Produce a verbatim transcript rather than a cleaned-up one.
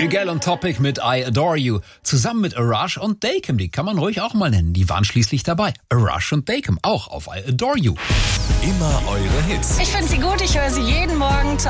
Egal on Topic mit I Adore You. Zusammen mit Arash und Dakem, die kann man ruhig auch mal nennen. Die waren schließlich dabei. Arash und Dakem, auch auf I Adore You. Immer eure Hits. Ich finde sie gut, ich höre sie jeden Morgen zu